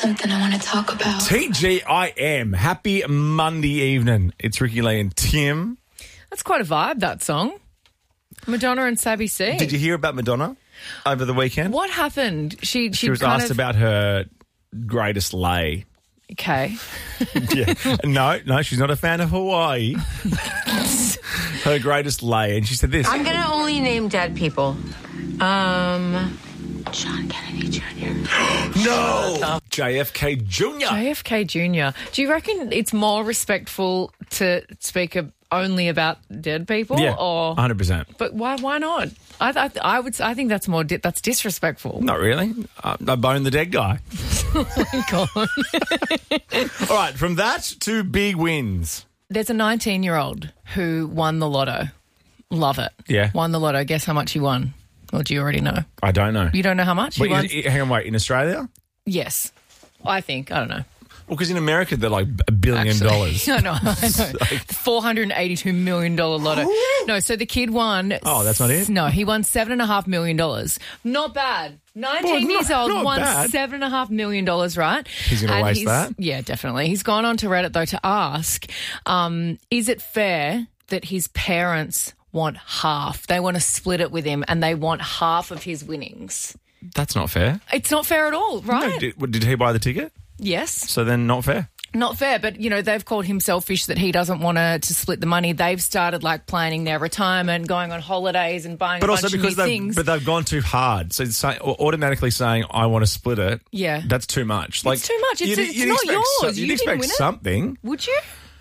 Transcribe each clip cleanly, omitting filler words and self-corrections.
something I want to talk about. TGIM. Happy Monday evening. It's Ricky Lee and Tim. That's quite a vibe, that song. Madonna and Sabi C. Did you hear about Madonna over the weekend? What happened? She was asked about her greatest lay. Okay. Yeah. No, she's not a fan of Hawaii. Her greatest lay. And she said this. I'm going to only name dead people. John Kennedy Jr. No! JFK Jr. JFK Jr. Do you reckon it's more respectful to speak only about dead people? Yeah, or 100%. But why not? I think that's more that's disrespectful. Not really. I boned the dead guy. Oh my God. All right, from that to big wins. There's a 19-year-old who won the lotto. Love it. Yeah. Won the lotto. Guess how much he won? Or do you already know? I don't know. You don't know how much? Wait, hang on, wait. In Australia? Yes. I think. I don't know. Well, because in America, they're like $1 billion. I know. $482 million lotto. No, so the kid won. Oh, that's not it? No, he won $7.5 million. Not bad. 19 years old, won $7.5 million, right? He's going to waste that? Yeah, definitely. He's gone on to Reddit, though, to ask, is it fair that his parents want half? They want to split it with him and they want half of his winnings. That's not fair. It's not fair at all, right? No, did he buy the ticket? Yes. So then not fair. Not fair, but, they've called him selfish that he doesn't want to split the money. They've started, planning their retirement, going on holidays and buying a bunch of new things. But they've gone too hard. So it's automatically saying, I want to split it. Yeah. That's too much. It's too much. It's not yours. You'd expect something. Would you?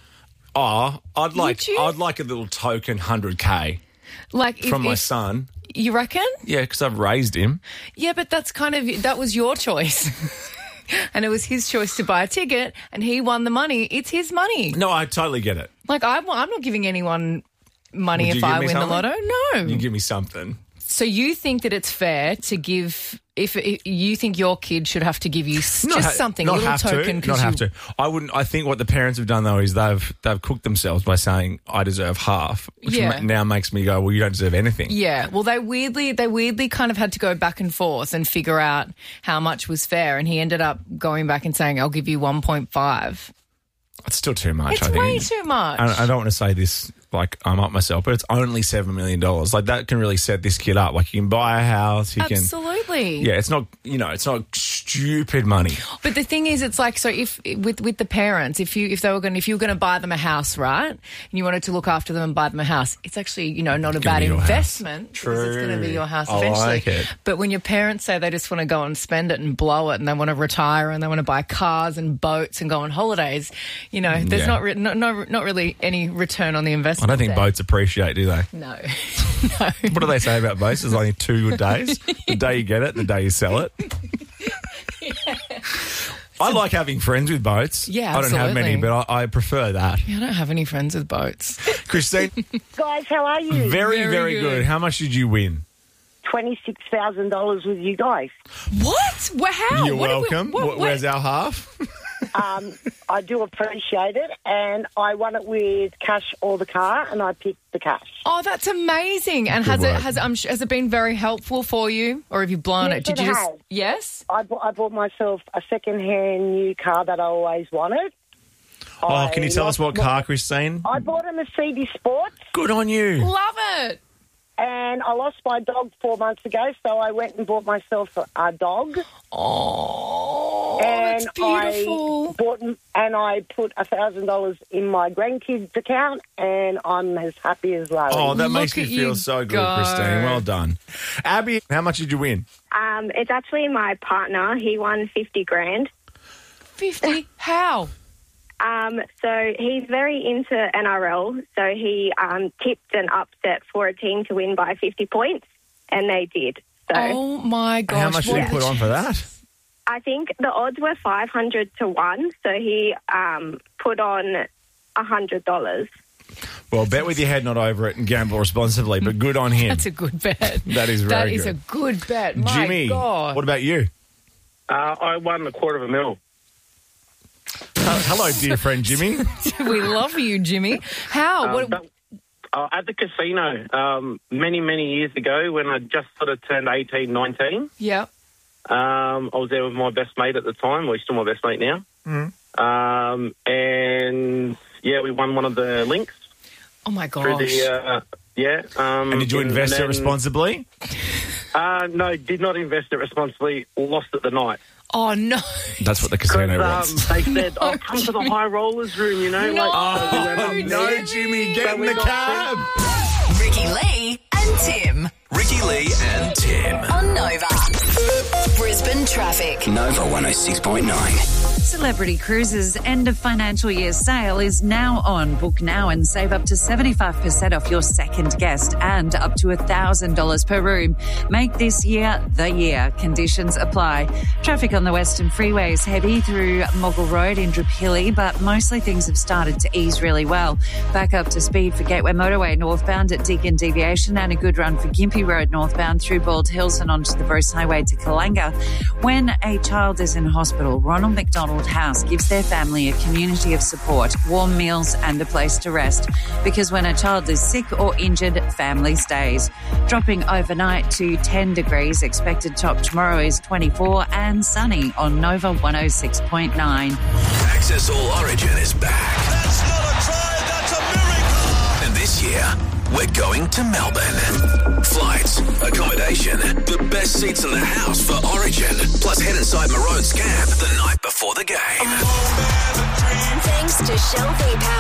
Oh, I'd like a little token 100K from my son. You reckon? Yeah, because I've raised him. Yeah, but that was your choice. And it was his choice to buy a ticket, and he won the money. It's his money. No, I totally get it. I'm not giving anyone money if I win the lotto. No. You give me something. So you think that it's fair to give, if you think your kid should have to give you something, a little token? Not have to. I wouldn't. I think what the parents have done though is they've cooked themselves by saying I deserve half, which now makes me go, well, you don't deserve anything. Yeah. Well, they weirdly kind of had to go back and forth and figure out how much was fair, and he ended up going back and saying, "I'll give you 1.5." It's still too much. It's way too much. I don't want to say this like I'm up myself, but it's only $7 million. Like that can really set this kid up. Like you can buy a house. Absolutely. Yeah, it's not stupid money. But the thing is, it's like, so if with the parents, if you were going to buy them a house, right, and you wanted to look after them and buy them a house, it's actually not a bad investment. True. Because it's going to be your house eventually. I like it. But when your parents say they just want to go and spend it and blow it, and they want to retire and they want to buy cars and boats and go on holidays, there's not really any return on the investment. I don't think boats appreciate, do they? No. What do they say about boats? There's only 2 good days. The day you get it, the day you sell it. I like having friends with boats. Yeah, I don't have many, but I prefer that. Yeah, I don't have any friends with boats. Christine? Guys, how are you? Very, very good. How much did you win? $26,000 with you guys. What? Well, how? You're welcome. Where's our half? I do appreciate it, and I won it with cash or the car, and I picked the cash. Oh, that's amazing! And has it been very helpful for you, or have you blown it? Did you just? Yes. I bought myself a second-hand new car that I always wanted. Oh, can you tell us what car, Christine? I bought a Mercedes Sport. Good on you. Love it. And I lost my dog 4 months ago, so I went and bought myself a dog. Oh, that's beautiful. I put $1,000 in my grandkids' account, and I'm as happy as Larry. Oh, that makes me feel so good, Christine. Well done. Abby, how much did you win? It's actually my partner. He won 50 grand. 50? How? So he's very into NRL, so he tipped an upset for a team to win by 50 points, and they did. So, oh, my gosh. How much did he put on for that? I think the odds were 500 to 1, so he put on $100. Well, bet with your head not over it and gamble responsibly, but good on him. That's a good bet. That is very good. That is a good bet. My Jimmy, God. What about you? I won $250,000. Hello, dear friend Jimmy. We love you, Jimmy. How? At the casino many, many years ago when I just sort of turned 18, 19. Yeah. I was there with my best mate at the time. Well, he's still my best mate now. And, yeah, we won one of the links. Oh, my gosh. Through the, and did you invest it responsibly? No, did not invest it responsibly. Lost it the night. Oh, no. That's what the casino wants. They said, come to the high rollers room, you know. No, Jimmy, get in the cab. Ricky Lee and Tim. Ricky Lee and Tim. On Nova. Brisbane Traffic. Nova 106.9. Celebrity Cruises' end of financial year sale is now on. Book now and save up to 75% off your second guest and up to $1,000 per room. Make this year the year. Conditions apply. Traffic on the Western Freeway is heavy through Moggle Road, Indooroopilly, but mostly things have started to ease really well. Back up to speed for Gateway Motorway northbound at Deakin Deviation and a good run for Gympie Road northbound through Bald Hills and onto the Bruce Highway to Kalanga. When a child is in hospital, Ronald McDonald House gives their family a community of support, warm meals and a place to rest. Because when a child is sick or injured, family stays. Dropping overnight to 10 degrees. Expected top tomorrow is 24 and sunny on Nova 106.9. Access All Origin is back. That's not a try, that's a miracle! And this year, we're going to Melbourne. Flights, accommodation, the best seats in the house for Origin. Plus head inside Maroon's camp the night before the game. Thanks to Shell V-Power.